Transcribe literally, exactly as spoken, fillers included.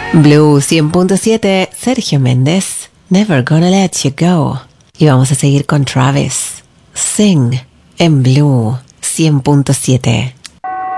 Blue cien punto siete, Sergio Méndez, Never Gonna Let You Go. Y vamos a seguir con Travis, Sing, en Blue cien punto siete.